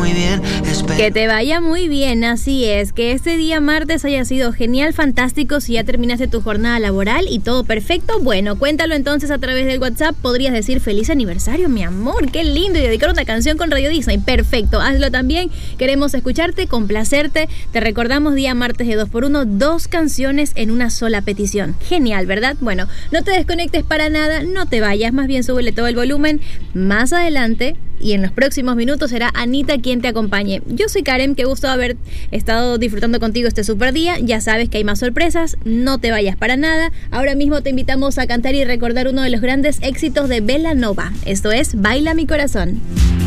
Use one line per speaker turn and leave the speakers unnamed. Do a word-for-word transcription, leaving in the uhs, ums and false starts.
muy bien. Espero.
Que te vaya muy bien, así es. Que este día martes haya sido genial, fantástico. Si ya terminaste tu jornada laboral y todo perfecto, bueno, cuéntalo entonces a través del WhatsApp. Podrías decir feliz aniversario, mi amor, qué lindo, y dedicar una canción con Radio Disney. Perfecto, hazlo también. Queremos escucharte, complacerte. Te recordamos día martes de dos por uno, dos canciones en una sola petición. Genial, ¿verdad? Bueno, no te desconectes para nada, no te vayas, más bien súbele todo el volumen. Más adelante y en los próximos minutos será Anita quien te acompañe. Yo soy Karen, qué gusto haber estado disfrutando contigo este super día. Ya sabes que hay más sorpresas, no te vayas para nada. Ahora mismo te invitamos a cantar y recordar uno de los grandes éxitos de Belanova. Esto es Baila mi corazón.